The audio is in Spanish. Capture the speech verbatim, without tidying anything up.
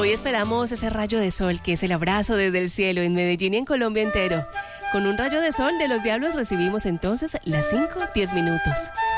Hoy esperamos ese rayo de sol que es el abrazo desde el cielo en Medellín y en Colombia entero. Con un rayo de sol de los diablos recibimos entonces las cinco, diez minutos.